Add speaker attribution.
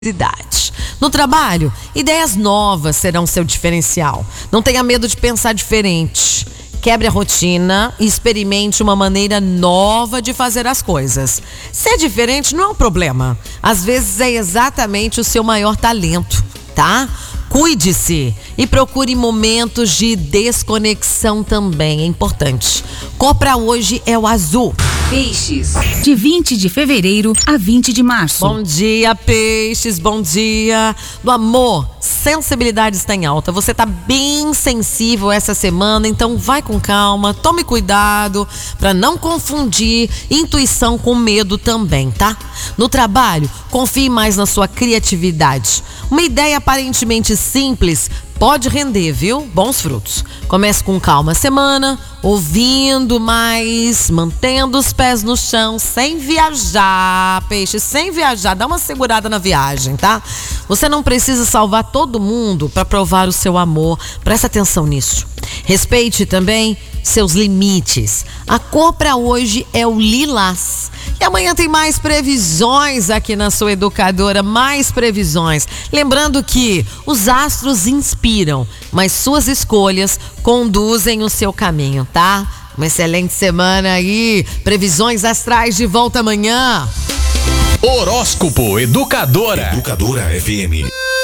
Speaker 1: No trabalho, ideias novas serão seu diferencial. Não tenha medo de pensar diferente. Quebre a rotina e experimente uma maneira nova de fazer as coisas. Ser diferente não é um problema. Às vezes é exatamente o seu maior talento, tá? Cuide-se e procure momentos de desconexão também, é importante. Cor pra hoje é o azul.
Speaker 2: Peixes, de 20 de fevereiro a 20 de março.
Speaker 1: Bom dia, peixes, bom dia. Do amor, sensibilidade está em alta. Você tá bem sensível essa semana, então vai com calma, tome cuidado para não confundir intuição com medo também, tá? No trabalho, confie mais na sua criatividade. Uma ideia aparentemente simples pode render, viu? Bons frutos. Comece com calma a semana, ouvindo mais, mantendo os pés no chão, sem viajar, peixe, sem viajar. Dá uma segurada na viagem, tá? Você não precisa salvar todo mundo para provar o seu amor. Presta atenção nisso. Respeite também seus limites. A cor para hoje é o lilás. E amanhã tem mais previsões aqui na sua educadora, mais previsões. Lembrando que os astros inspiram, mas suas escolhas conduzem o seu caminho, tá? Uma excelente semana aí. Previsões astrais de volta amanhã.
Speaker 3: Horóscopo Educadora.
Speaker 4: Educadora FM.